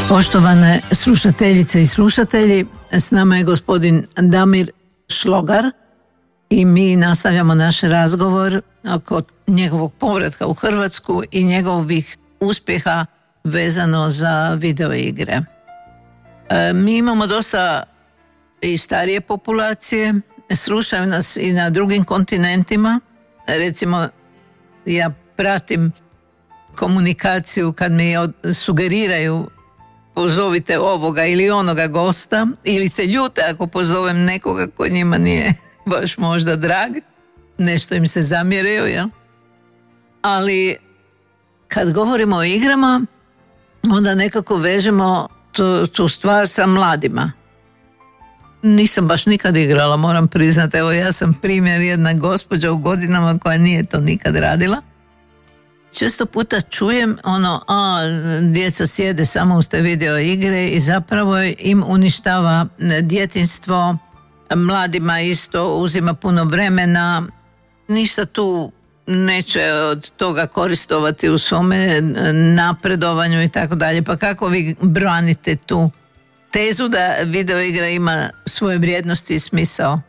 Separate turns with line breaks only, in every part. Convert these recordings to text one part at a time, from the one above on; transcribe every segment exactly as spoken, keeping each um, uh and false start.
Poštovane slušateljice i slušatelji, s nama je gospodin Damir Šlogar i mi nastavljamo naš razgovor oko njegovog povratka u Hrvatsku i njegovih uspjeha vezano za videoigre. E, mi imamo dosta i starije populacije, slušaju nas i na drugim kontinentima. Recimo, ja pratim komunikaciju kad mi sugeriraju pozovite ovoga ili onoga gosta, ili se ljute ako pozovem nekoga ko njima nije baš možda drag, nešto im se zamjerio, jel? Ali kad govorimo o igrama, onda nekako vežemo tu, tu stvar sa mladima. Nisam baš nikad igrala, moram priznati, evo ja sam primjer jedna gospođa u godinama koja nije to nikad radila. Često puta čujem ono, a djeca sjede samo uz te video igre i zapravo im uništava djetinjstvo, mladima isto uzima puno vremena, ništa tu neće od toga koristovati u svome napredovanju i tako dalje. Pa kako vi branite tu tezu da video igra ima svoje vrijednosti i smisao?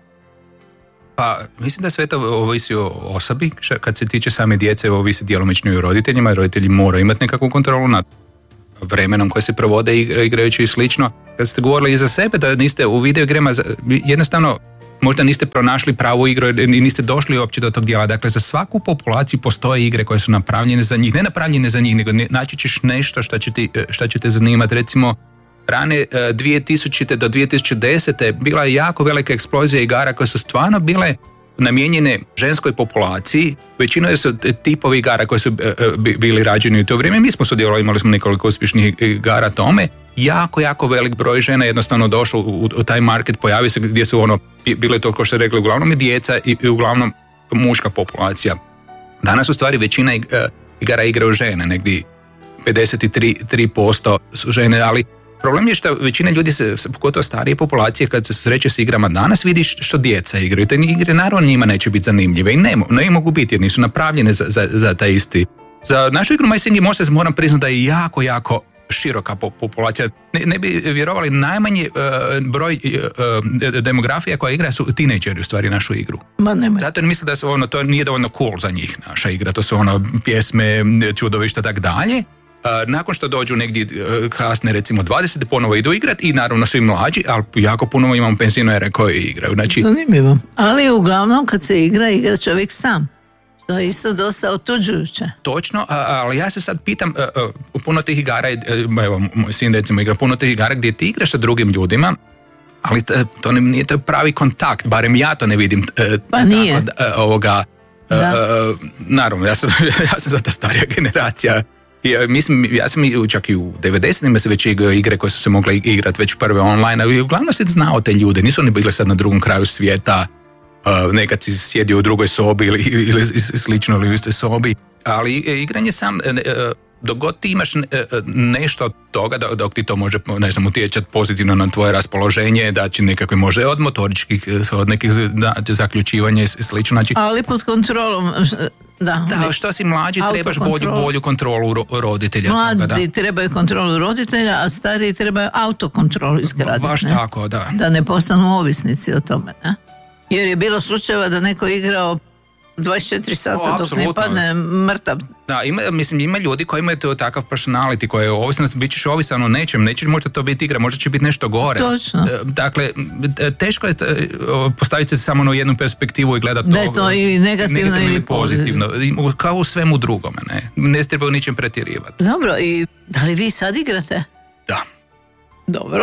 Pa, mislim da sve to ovisi o osobi. Kad se tiče same djece, ovisi djelomično i o roditeljima. Roditelji moraju imati nekakvu kontrolu nad vremenom koje se provode igrajući i slično. Kad ste govorili i za sebe da niste u videoigrama, jednostavno možda niste pronašli pravu igru i niste došli uopće do tog dijela. Dakle, za svaku populaciju postoje igre koje su napravljene za njih. Ne napravljene za njih, nego naći ćeš nešto što će, ti, što će te zanimati. Recimo, rane dvije tisućite do dvije tisuće desete bila je jako velika eksplozija igara koje su stvarno bile namijenjene ženskoj populaciji. Većina su tipovi igara koji su bili rađeni u to vrijeme. Mi smo sudjelovali, imali smo nekoliko uspješnih igara tome. Jako, jako velik broj žena jednostavno došao u, u taj market, pojavio se gdje su ono, bile to, kao što je rekli, uglavnom i djeca i, i uglavnom muška populacija. Danas u stvari većina igara igraju žene, negdje pedeset tri posto su žene, ali problem je što većina ljudi, se, pogotovo starije populacije, kad se sreće s igrama danas, vidiš što djeca igraju. Te igre naravno njima neće biti zanimljive i ne, ne mogu biti jer nisu napravljene za, za, za taj isti. Za našu igru My Singing Monsters moram priznati da je jako, jako široka populacija. Ne, ne bi vjerovali, najmanji uh, broj uh, demografija koja igra su tinejdžeri u stvari našu igru.
Ma nemoj.
Zato jer misle da su ono, to nije dovoljno cool za njih naša igra. To su ono pjesme, čudovišta, tak dalje. Uh, nakon što dođu negdje uh, kasne recimo dvadeset ponovo idu igrati i naravno svi mlađi, ali jako puno imamo penzionere koji igraju. Znači,
zanimljivo. Ali uglavnom kad se igra, igra čovjek sam. To je isto dosta otuđujuće.
Točno, ali ja se sad pitam, uh, puno tih igara, evo moj sin recimo igra puno tih igara gdje ti igraš sa drugim ljudima, ali to, to nije to pravi kontakt, barem ja to ne vidim. Uh,
pa nije.
Tako, uh, ovoga, uh, uh, naravno, ja sam, ja sam zato starija generacija. Ja, mislim, ja sam čak i u devedesetima se već igrao igre koje su se mogle igrati već prve online, ali uglavnom se znao te ljude, nisu oni bili sad na drugom kraju svijeta, uh, nekad si sjedio u drugoj sobi ili, ili slično ili u istoj sobi, ali igranje sam, uh, dok god ti imaš nešto od toga, dok ti to može, ne znam, utječati pozitivno na tvoje raspoloženje, da će nekakve može od motoričkih, od nekih zaključivanja i slično. Znači,
ali pod kontrolom, da.
Da, što si mlađi, trebaš bolju, bolju kontrolu roditelja.
Mladi
toga, da.
trebaju kontrolu roditelja, a stariji trebaju autokontrolu izgraditi.
Baš
ne?
tako, da.
Da ne postanu ovisnici o tome, ne? Jer je bilo slučajeva da neko igrao dvadeset četiri sata o, dok ne padne mrtav.
Da, ima, mislim, ima ljudi koji imaju to takav personality, koji je ovisnost, bit ćeš ovisan o nečem, neće možda to biti igra, možda će biti nešto gore.
Točno.
Dakle, teško je postaviti se samo na jednu perspektivu i gledati to.
Da je to ili negativno, negativno ili pozitivno.
pozitivno. Kao u svemu drugome, ne. Ne treba u ničem pretjerivati.
Dobro, i da li vi sad igrate?
Da.
Dobro.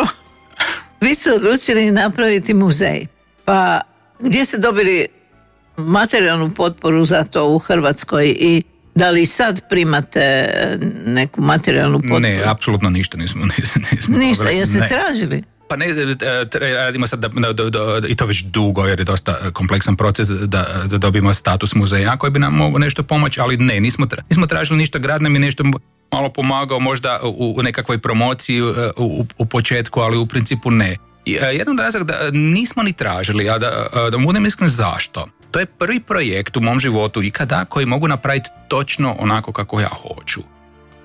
Vi ste odlučili napraviti muzej. Pa gdje ste dobili materijalnu potporu za to u Hrvatskoj i da li sad primate neku materijalnu potporu?
Ne, apsolutno ništa nismo. nismo, nismo
ništa, jeste ne. tražili?
Pa ne, radimo sad da, da, da, i to već dugo jer je dosta kompleksan proces da, da dobijemo status muzeja koji bi nam mogao nešto pomoći, ali ne, nismo, nismo tražili ništa, grad nam je nešto malo pomagao možda u, u nekakvoj promociji u, u, u početku, ali u principu ne. Jedan razlog da nismo ni tražili, a da, da budem iskren zašto. To je prvi projekt u mom životu ikada koji mogu napraviti točno onako kako ja hoću.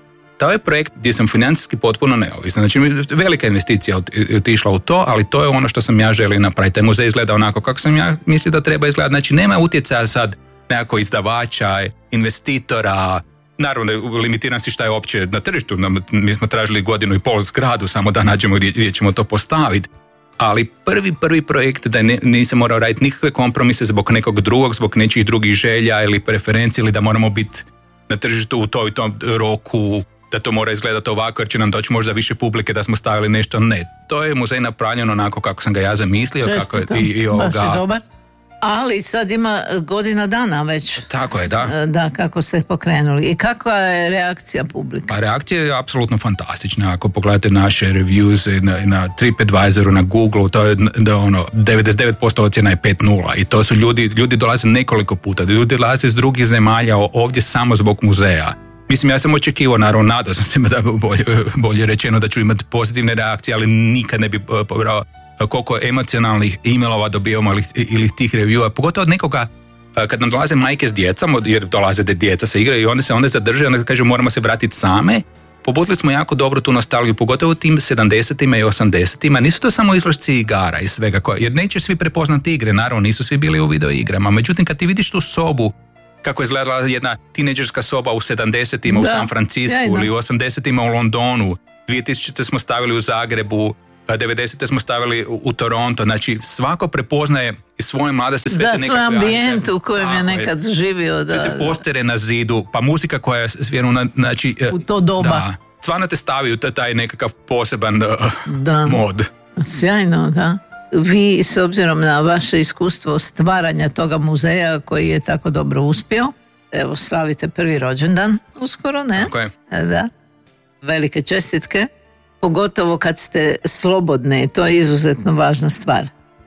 to je projekt gdje sam financijski potpuno neovisan. Znači, velika investicija otišla u to, ali to je ono što sam ja želio napraviti. Taj muzej izgleda onako kako sam ja mislio da treba izgledati. Znači, nema utjecaja sad nekako izdavača, investitora. Naravno, limitiran si šta je uopće na tržištu. Mi smo tražili godinu i pol zgradu samo da nađemo gdje, gdje ćemo to postaviti. Ali prvi, prvi projekt da ne, nisam morao raditi nikakve kompromise zbog nekog drugog, zbog nečih drugih želja ili preferencije ili da moramo biti na tržištu u toj tom roku, da to mora izgledati ovako jer će nam doći možda više publike da smo stavili nešto. Ne, to je muzej napravljeno onako kako sam ga ja zamislio.
Čestitam,
kako je, i, i ovoga,
baš je dobar. Ali sad ima godina dana već.
Tako je, da.
Da, kako ste pokrenuli. I kakva je reakcija publike?
Pa reakcija je apsolutno fantastična. Ako pogledate naše reviews na, na TripAdvisoru, na Googleu, to je da ono, devedeset devet posto ocjena je pet nula. I to su ljudi, ljudi dolaze nekoliko puta. Ljudi dolaze iz drugih zemalja ovdje samo zbog muzeja. Mislim, ja sam očekivao, naravno, nadao sam se da bolje, bolje rečeno da ću imati pozitivne reakcije, ali nikad ne bi pobrao koliko emocionalnih e-mailova dobijamo ili, ili tih reviewa, pogotovo od nekoga kad nam dolaze majke s djecom, jer dolaze da djeca se igraju i onda se onda zadrže, onda kažu moramo se vratiti same. Pobudili smo jako dobro tu nostalgiju, pogotovo u tim sedamdesetima i osamdesetima. Nisu to samo izložci igara i svega, jer neće svi prepoznati igre, naravno nisu svi bili u video igrama, međutim kad ti vidiš tu sobu kako je izgledala jedna tinejdžerska soba u sedamdesetima u San Francisku sjajno. Ili u osamdesetima u Londonu, dvije tisućite smo stavili u Zagrebu, devedesete smo stavili u, u Toronto, znači svako prepoznaje iz svoje mladosti sve te nekakve...
Da, svoj ambijent u kojem je nekad je, živio. Da,
sve te postere na zidu, pa muzika koja je svjeruna, znači...
U to doba.
Da, stvarno te stavi u taj nekakav poseban da. mod.
Sjajno, da. Vi, s obzirom na vaše iskustvo stvaranja toga muzeja koji je tako dobro uspio, evo, slavite prvi rođendan uskoro, ne?
Tako je.
Da. Velike čestitke. Pogotovo kad ste slobodni, to je izuzetno važna stvar.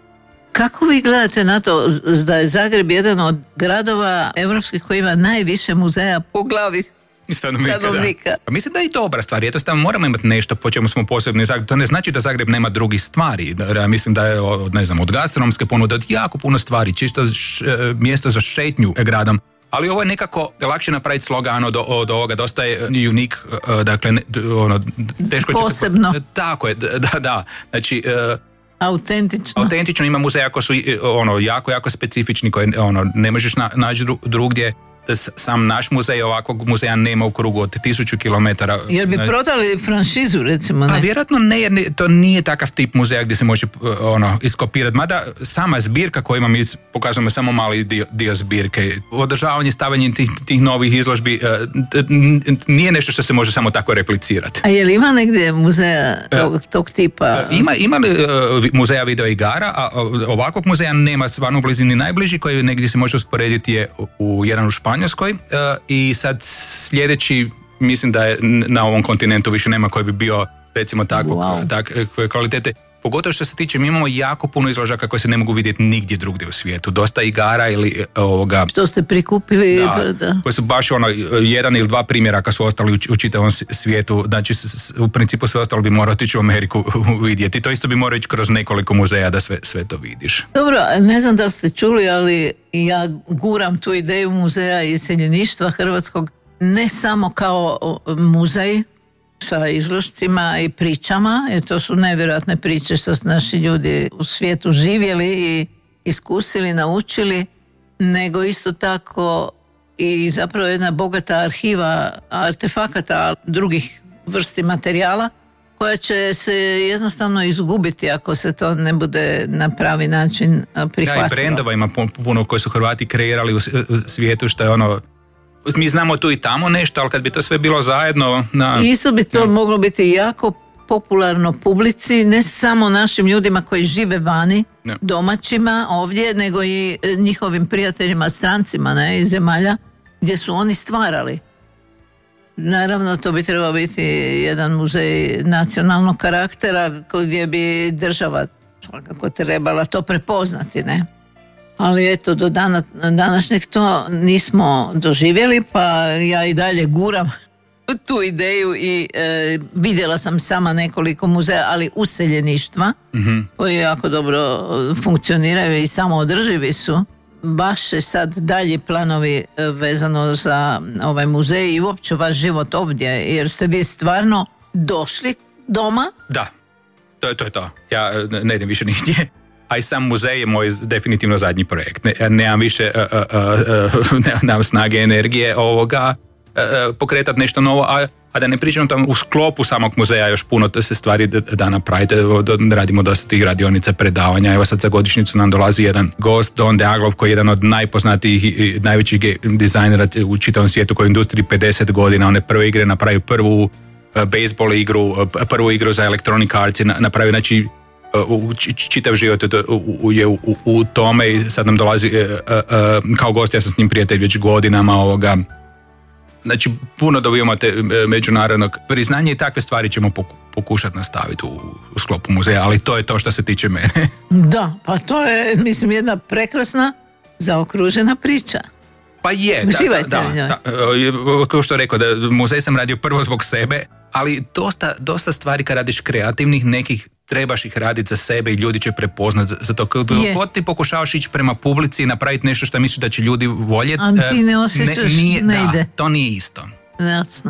Kako vi gledate na to da je Zagreb jedan od gradova evropskih koji ima najviše muzeja po glavi stanovnika? stanovnika.
Pa mislim da je i dobra stvar, jednostavno moramo imati nešto po čemu smo posebni Zagreb. To ne znači da Zagreb nema drugih stvari. Ja mislim da je od, ne znam, od gastronomske ponude, od jako puno stvari, čisto š, mjesto za šetnju gradom. Ali ovo je nekako lakše napraviti slogan od, od ovoga, dosta je unik, dakle, ono, teško će
posebno.
se... Tako je, da, da. Znači...
Autentično.
Autentično, ima muzeja koji su ono, jako, jako specifični, koje ono, ne možeš na, naći drugdje. Sam naš muzej ovakvog muzeja nema u krugu od tisuću kilometara.
Jer bi prodali franšizu, recimo? Ne?
A vjerojatno ne, jer ne, to nije takav tip muzeja gdje se može ono, iskopirati. Mada sama zbirka koju imam, pokazujemo samo mali dio, dio zbirke. Održavanje, stavljanje tih, tih novih izložbi nije nešto što se može samo tako replicirati.
A je li ima negdje muzeja tog, tog tipa?
Ima, ima muzeja video igara, a ovakvog muzeja nema stvarno u blizini. Najbliži koji negdje se može usporediti je u jedan u Španjolskoj. Španjolskoj uh, i sad sljedeći mislim da je na ovom kontinentu više nema koji bi bio recimo takvog wow. tak, kvalitete. Pogotovo što se tiče, mi imamo jako puno izložaka koje se ne mogu vidjeti nigdje drugdje u svijetu. Dosta igara ili ovoga...
Što ste prikupili?
Da, da. Koji su baš ono, jedan ili dva primjeraka su ostali u, u čitavom svijetu. Znači, s, u principu sve ostalo bi morao otići u Ameriku vidjeti. To isto bi morao ići kroz nekoliko muzeja da sve, sve to vidiš.
Dobro, ne znam da li ste čuli, ali ja guram tu ideju muzeja iseljeništva hrvatskog ne samo kao muzej, sa izložcima i pričama, jer to su nevjerojatne priče što su naši ljudi u svijetu živjeli i iskusili, naučili, nego isto tako i zapravo jedna bogata arhiva artefakata drugih vrsti materijala koja će se jednostavno izgubiti ako se to ne bude na pravi način prihvatilo.
Ja, i brendova ima puno koji su Hrvati kreirali u svijetu, što je ono, mi znamo tu i tamo nešto, ali kad bi to sve bilo zajedno... Na...
Isto bi to ja. moglo biti jako popularno publici, ne samo našim ljudima koji žive vani, ja. domaćima ovdje, nego i njihovim prijateljima, strancima, ne, iz zemalja gdje su oni stvarali. Naravno, to bi trebao biti jedan muzej nacionalnog karaktera gdje bi država svakako trebala to prepoznati, ne? Ali eto, do dana, današnjeg to nismo doživjeli, pa ja i dalje guram tu ideju i e, vidjela sam sama nekoliko muzeja, ali useljeništva, mm-hmm. koji jako dobro funkcioniraju i samoodrživi su. vaše sad dalje planovi vezano za ovaj muzej i uopće vaš život ovdje, jer ste vi stvarno došli doma?
Da, to je to. Je to. Ja ne idem više nigdje. A i sam muzej je moj definitivno zadnji projekt. Ne, nemam više uh, uh, uh, nemam snage, energije ovoga uh, pokretati nešto novo, a, a da ne pričam tam u sklopu samog muzeja još puno se stvari da napravite. Radimo dosta tih radionica, predavanja. Evo sad za godišnjicu nam dolazi jedan gost, Don Deaglov, koji je jedan od najpoznatijih i najvećih dizajnera u čitavom svijetu, koji je u industriji pedeset godina. On je prve igre napravio prvu bejsbol igru, prvu igru za Electronic Arts, napravio, znači u čitav život je u, u, u tome i sad nam dolazi uh, uh, kao gost, ja sam s njim prijatelj već godinama ovoga. Znači puno dobijamo te međunarodnog priznanja i takve stvari ćemo pokušati nastaviti u, u sklopu muzeja, ali to je to što se tiče mene.
Da, pa to je, mislim, jedna prekrasna zaokružena priča.
Pa je, da, da, da, da, kao što rekao, da muzej sam radio prvo zbog sebe, ali dosta, dosta stvari kad radiš kreativnih, nekih trebaš ih raditi za sebe i ljudi će prepoznati za to. Kad god ti pokušavaš ići prema publici i napraviti nešto što misliš da će ljudi voljeti,
a ti ne osjećaš, ne, nije, ne ide.
Da, to nije isto.
Jasno.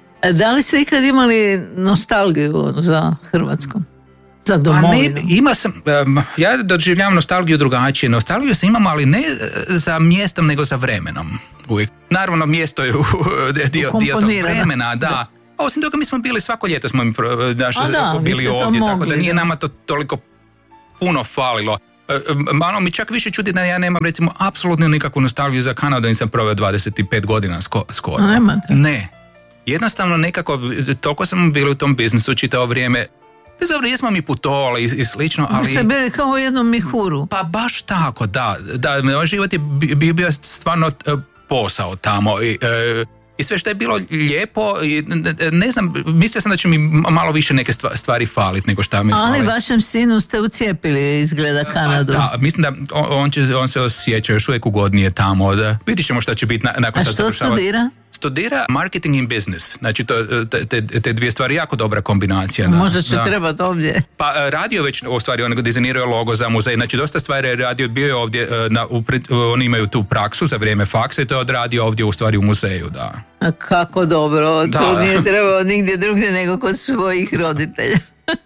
Da li ste ikad imali nostalgiju za Hrvatskom? Za domovinu?
Pa ne, ima sam, um, ja doživljavam nostalgiju drugačije. Nostalgiju sam imam, ali ne za mjestom, nego za vremenom. Uvijek. Naravno, mjesto je dio, dio tog vremena, da. da. Osim toga, mi smo bili svako ljeto smo naše, da, bili ovdje, mogli, tako da nije da. nama to toliko puno falilo. Malo mi čak više čudi da ja nemam, recimo, apsolutno nikakvu nostalgiju za Kanadu, nisam proveo dvadeset pet godina sko, skoro.
Nemate.
Ne. Jednostavno nekako, toliko sam bili u tom biznisu čitavo vrijeme. Bez obzira, jesmo mi putovali i, i slično, ali...
Vi ste bili kao u jednom mihuru.
Pa baš tako, da. da moj život je bio, bio stvarno posao tamo i... E, I sve što je bilo lijepo, i ne znam, mislio sam da će mi malo više neke stvari faliti nego šta mi fali.
Ali vašem sinu ste ucijepili, izgleda, Kanadu.
Da, mislim da on, će, on se osjeća još uvijek ugodnije tamo. Da. Vidit ćemo šta će biti na, nakon sad završavati.
A što studira?
Studira marketing and business. Znači to, te, te dvije stvari, jako dobra kombinacija. Da.
Možda će trebati ovdje.
Pa radio već, u stvari, on dizajnirao logo za muzej. Znači dosta stvari je radio, bio je ovdje, na, u, oni imaju tu praksu za vrijeme faksa i to je odradio ovdje u stvari u muzeju, da.
A kako dobro, da, to nije trebao nigdje drugdje nego kod svojih roditelja.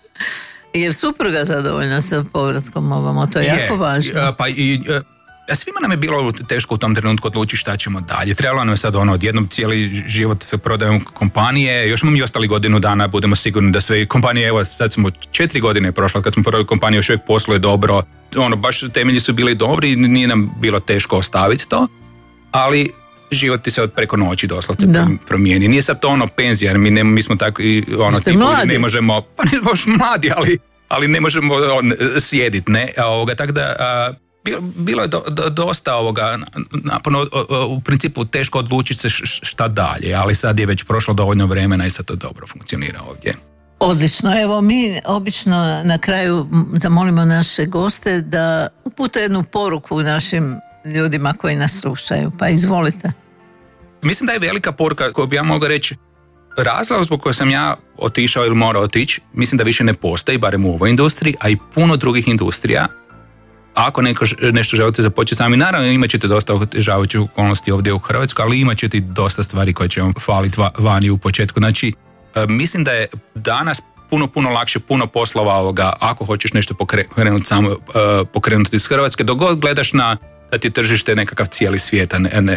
Jer supruga zadovoljna sa povratkom ovamo, to je, je jako važno.
Pa i... Svima nam je bilo teško u tom trenutku odlučiti šta ćemo dalje. Trebalo nam je sad ono, odjednom cijeli život se prodaju kompanije, još smo mi ostali godinu dana, budemo sigurni da sve kompanije, evo sad smo četiri godine prošle, kad smo prodali kompaniju, još uvijek posluje dobro, ono, baš temelji su bili dobri i nije nam bilo teško ostaviti to, ali život ti se od preko noći doslovce da. promijeni. Nije sad to ono penzija, mi, ne, mi smo tako i ono, ti ne možemo, pa ne baš mladi, ali, ali ne možemo on, sjediti, ne, ovoga, tako da... A, Bilo je do, do, dosta ovoga, naporno, u principu teško odlučiti se šta dalje, ali sad je već prošlo dovoljno vremena i sad to dobro funkcionira ovdje.
Odlično, evo mi obično na kraju zamolimo naše goste da upute jednu poruku našim ljudima koji nas slušaju, pa izvolite.
Mislim da je velika poruka koju bi ja mogao reći, razlog zbog koje sam ja otišao ili morao otići, mislim da više ne postoji, barem u ovoj industriji, a i puno drugih industrija. Ako neko, nešto želite započeti sami, naravno imat ćete dosta otežavajućih okolnosti ovdje u Hrvatskoj, ali imat ćete dosta stvari koje će vam faliti vani u početku. Znači, mislim da je danas puno, puno lakše, puno poslova ovoga, ako hoćeš nešto pokrenuti samo, pokrenuti iz Hrvatske, dok god gledaš na da ti tržište nekakav cijeli svijet, a ne, ne,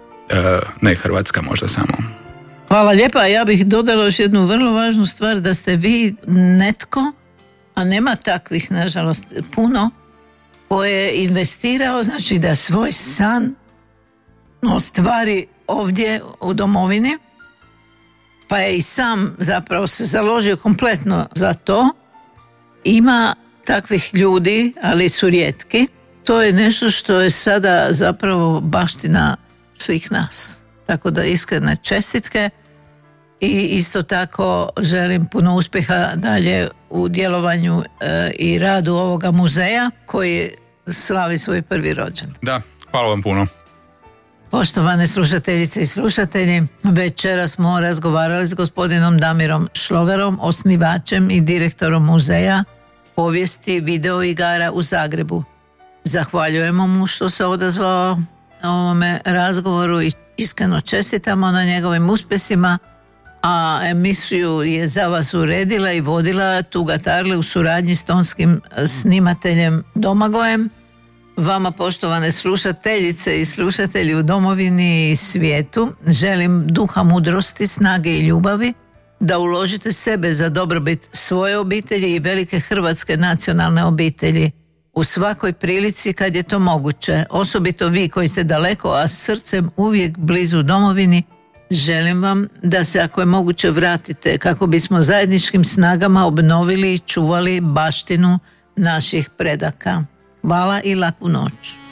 ne Hrvatska možda samo.
Hvala lijepa, ja bih dodala još jednu vrlo važnu stvar, da ste vi netko, a nema takvih, nažalost, puno, koji je investirao, znači da svoj san ostvari ovdje u domovini, pa je i sam zapravo se založio kompletno za to. Ima takvih ljudi, ali su rijetki. To je nešto što je sada zapravo baština svih nas. Tako da iskrene čestitke i isto tako želim puno uspjeha dalje u djelovanju e, i radu ovoga muzeja koji slavi svoj prvi rođendan.
Da, hvala vam puno.
Poštovane slušateljice i slušatelji, večera smo razgovarali s gospodinom Damirom Šlogarom, osnivačem i direktorom muzeja povijesti videoigara u Zagrebu. Zahvaljujemo mu što se odazvao ovome razgovoru i iskreno čestitamo na njegovim uspjesima, a emisiju je za vas uredila i vodila Tuga Tarli u suradnji s tonskim snimateljem Domagojem. Vama, poštovane slušateljice i slušatelji u domovini i svijetu, želim duha mudrosti, snage i ljubavi, da uložite sebe za dobrobit svoje obitelji i velike hrvatske nacionalne obitelji u svakoj prilici kad je to moguće. Osobito vi koji ste daleko, a srcem uvijek blizu domovini, želim vam da se ako je moguće vratite kako bismo zajedničkim snagama obnovili i čuvali baštinu naših predaka. Hvala i laku noć.